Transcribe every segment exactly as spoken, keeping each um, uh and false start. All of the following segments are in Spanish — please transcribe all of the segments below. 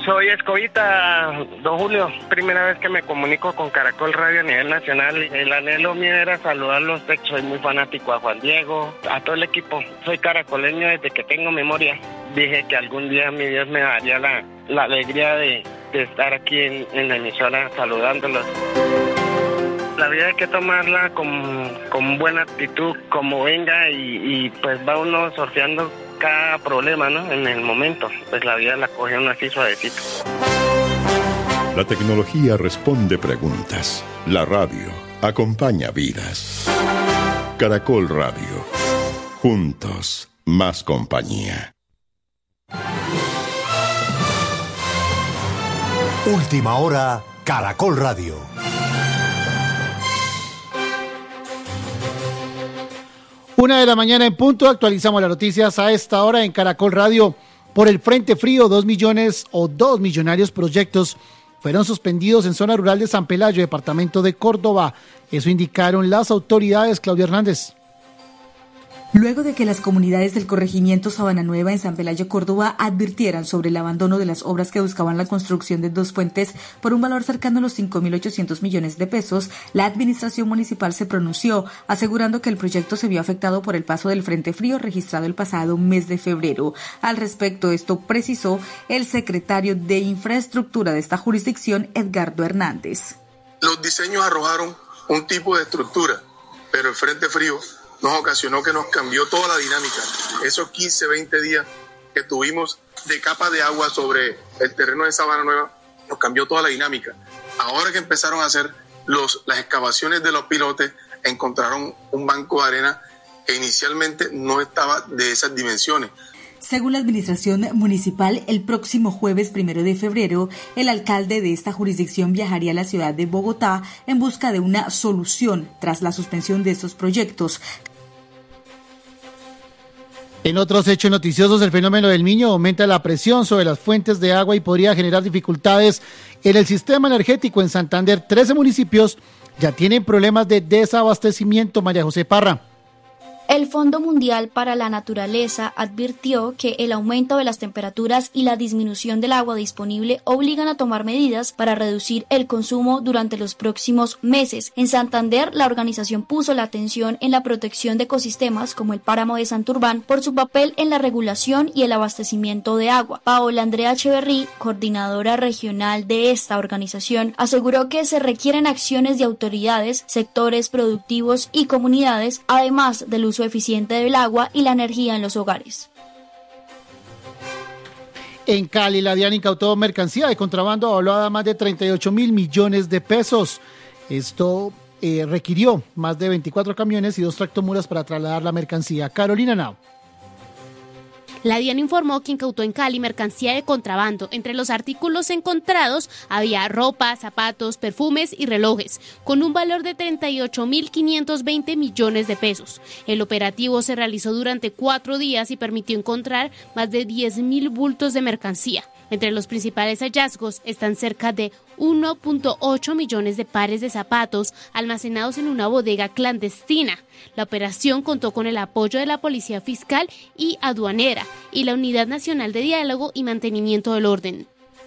Soy Escobita, don Julio. Primera vez que me comunico con Caracol Radio a nivel nacional. El anhelo mío era saludarlos. Soy muy fanático a Juan Diego, a todo el equipo. Soy caracoleño desde que tengo memoria. Dije que algún día mi Dios me daría la, la alegría de, de estar aquí en, en la emisora saludándolos. La vida hay que tomarla con, con buena actitud, como venga, y, y pues va uno sorteando cada problema, ¿no? En el momento, pues la vida la coge uno así suavecito. La tecnología responde preguntas. La radio acompaña vidas. Caracol Radio. Juntos, más compañía. Última hora, Caracol Radio. Una de la mañana en punto, actualizamos las noticias a esta hora en Caracol Radio. Por el Frente Frío, dos millones o dos millonarios proyectos fueron suspendidos en zona rural de San Pelayo, departamento de Córdoba. Eso indicaron las autoridades. Claudia Hernández. Luego de que las comunidades del corregimiento Sabana Nueva en San Pelayo, Córdoba, advirtieran sobre el abandono de las obras que buscaban la construcción de dos puentes por un valor cercano a los cinco mil ochocientos millones de pesos, la administración municipal se pronunció, asegurando que el proyecto se vio afectado por el paso del Frente Frío registrado el pasado mes de febrero. Al respecto, esto precisó el secretario de Infraestructura de esta jurisdicción, Edgardo Hernández. Los diseños arrojaron un tipo de estructura, pero el Frente Frío nos ocasionó que nos cambió toda la dinámica. Esos quince, veinte días que tuvimos de capa de agua sobre el terreno de Sabana Nueva, nos cambió toda la dinámica. Ahora que empezaron a hacer los, las excavaciones de los pilotes, encontraron un banco de arena que inicialmente no estaba de esas dimensiones. Según la administración municipal, el próximo jueves primero de febrero, el alcalde de esta jurisdicción viajaría a la ciudad de Bogotá en busca de una solución tras la suspensión de estos proyectos. En otros hechos noticiosos, el fenómeno del Niño aumenta la presión sobre las fuentes de agua y podría generar dificultades en el sistema energético. En Santander, trece municipios ya tienen problemas de desabastecimiento. María José Parra. El Fondo Mundial para la Naturaleza advirtió que el aumento de las temperaturas y la disminución del agua disponible obligan a tomar medidas para reducir el consumo durante los próximos meses. En Santander, la organización puso la atención en la protección de ecosistemas como el páramo de Santurbán por su papel en la regulación y el abastecimiento de agua. Paola Andrea Echeverry, coordinadora regional de esta organización, aseguró que se requieren acciones de autoridades, sectores productivos y comunidades, además del uso eficiente del agua y la energía en los hogares. En Cali, la DIAN incautó mercancía de contrabando evaluada a más de treinta y ocho mil millones de pesos. Esto eh, requirió más de veinticuatro camiones y dos tractomulas para trasladar la mercancía. Carolina Nao. La DIAN informó que incautó en Cali mercancía de contrabando. Entre los artículos encontrados había ropa, zapatos, perfumes y relojes, con un valor de treinta y ocho mil quinientos veinte millones de pesos. El operativo se realizó durante cuatro días y permitió encontrar más de diez mil bultos de mercancía. Entre los principales hallazgos están cerca de uno punto ocho millones de pares de zapatos almacenados en una bodega clandestina. La operación contó con el apoyo de la Policía Fiscal y Aduanera y la Unidad Nacional de Diálogo y Mantenimiento del Orden.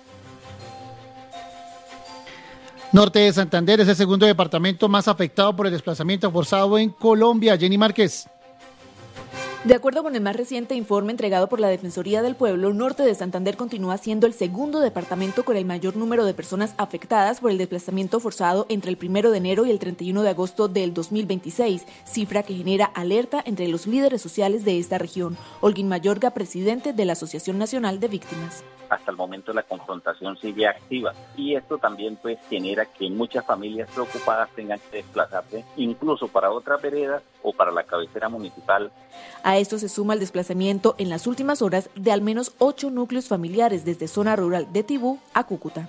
Norte de Santander es el segundo departamento más afectado por el desplazamiento forzado en Colombia. Jenny Márquez. De acuerdo con el más reciente informe entregado por la Defensoría del Pueblo, Norte de Santander continúa siendo el segundo departamento con el mayor número de personas afectadas por el desplazamiento forzado entre el primero de enero y el treinta y uno de agosto del dos mil veintiséis, cifra que genera alerta entre los líderes sociales de esta región. Holguín Mayorga, presidente de la Asociación Nacional de Víctimas. Hasta el momento la confrontación sigue activa y esto también pues genera que muchas familias preocupadas tengan que desplazarse incluso para otras veredas o para la cabecera municipal. A esto se suma el desplazamiento en las últimas horas de al menos ocho núcleos familiares desde zona rural de Tibú a Cúcuta.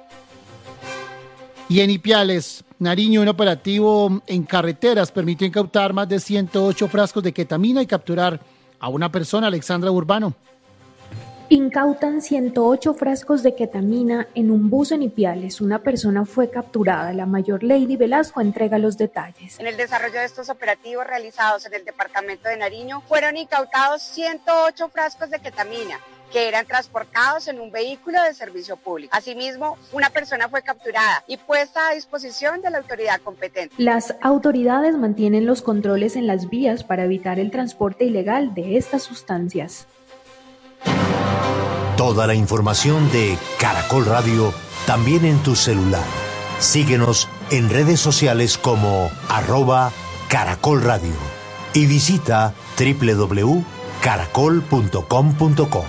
Y en Ipiales, Nariño, un operativo en carreteras permitió incautar más de ciento ocho frascos de ketamina y capturar a una persona. Alexandra Urbano. Incautan ciento ocho frascos de ketamina en un bus en Ipiales. Una persona fue capturada. La mayor Lady Velasco entrega los detalles. En el desarrollo de estos operativos realizados en el departamento de Nariño, fueron incautados ciento ocho frascos de ketamina que eran transportados en un vehículo de servicio público. Asimismo, una persona fue capturada y puesta a disposición de la autoridad competente. Las autoridades mantienen los controles en las vías para evitar el transporte ilegal de estas sustancias. Toda la información de Caracol Radio también en tu celular. Síguenos en redes sociales como arroba Caracol Radio y visita doble u doble u doble u punto caracol punto com punto co.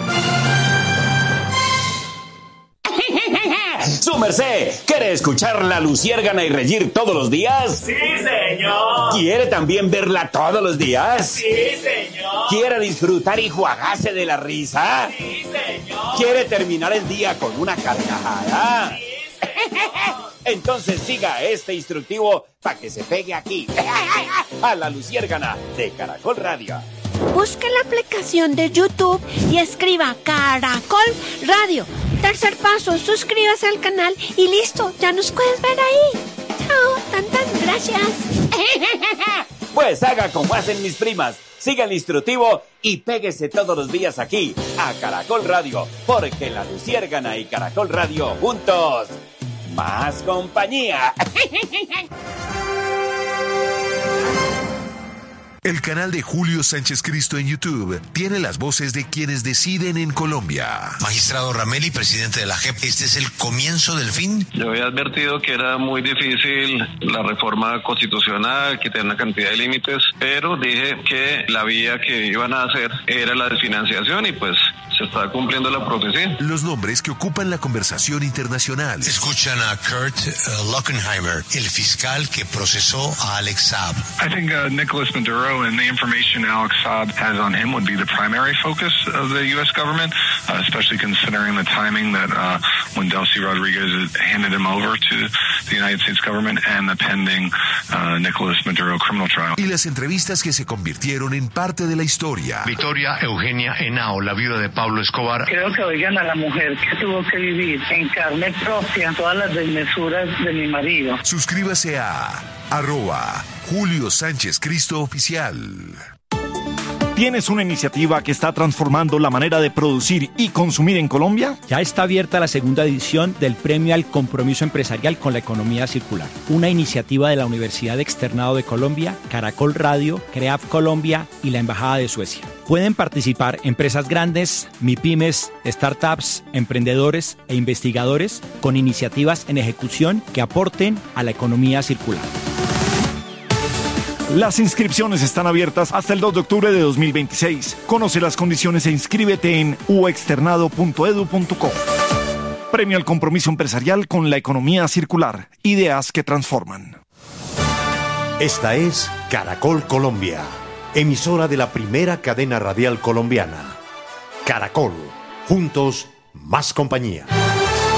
¡Su merced! ¿Quiere escuchar La Luciérgana y reír todos los días? ¡Sí, señor! ¿Quiere también verla todos los días? ¡Sí, señor! ¿Quiere disfrutar y juagarse de la risa? ¡Sí, señor! ¿Quiere terminar el día con una carcajada? ¡Sí, señor! Entonces siga este instructivo para que se pegue aquí, a La Luciérgana de Caracol Radio. Busque la aplicación de YouTube y escriba Caracol Radio. Tercer paso, suscríbase al canal y listo, ya nos puedes ver ahí. Chao, tan tan, gracias. Pues haga como hacen mis primas, siga el instructivo y péguese todos los días aquí, a Caracol Radio, porque La Luciérgana y Caracol Radio juntos, más compañía. El canal de Julio Sánchez Cristo en YouTube tiene las voces de quienes deciden en Colombia. Magistrado Rameli, presidente de la J E P, ¿este es el comienzo del fin? Yo había advertido que era muy difícil la reforma constitucional, que tenía una cantidad de límites, pero dije que la vía que iban a hacer era la desfinanciación y pues se está cumpliendo la profecía. Los nombres que ocupan la conversación internacional. Escuchan a Kurt uh, Lockenheimer, el fiscal que procesó a Alex Saab. I think uh, Nicholas Maduro and the information Alex Saab has on him would be the primary focus of the U S government, uh, especially considering the timing that uh, when Delcy Rodriguez handed him over to the United States government and the pending uh, Nicholas Maduro criminal trial. Y las entrevistas que se convirtieron en parte de la historia. Victoria Eugenia Henao, la viuda de Pablo Escobar. Creo que oigan a la mujer que tuvo que vivir en carne propia todas las desmesuras de mi marido. Suscríbase a arroba Julio Sánchez Cristo Oficial. ¿Tienes una iniciativa que está transformando la manera de producir y consumir en Colombia? Ya está abierta la segunda edición del Premio al Compromiso Empresarial con la Economía Circular, una iniciativa de la Universidad Externado de Colombia, Caracol Radio, CREAF Colombia y la Embajada de Suecia. Pueden participar empresas grandes, MIPYMES, startups, emprendedores e investigadores con iniciativas en ejecución que aporten a la economía circular. Las inscripciones están abiertas hasta el dos de octubre de dos mil veintiséis. Conoce las condiciones e inscríbete en u externado punto edu punto co. Premio al Compromiso Empresarial con la Economía Circular. Ideas que transforman. Esta es Caracol Colombia, emisora de la primera cadena radial colombiana. Caracol, juntos, más compañía.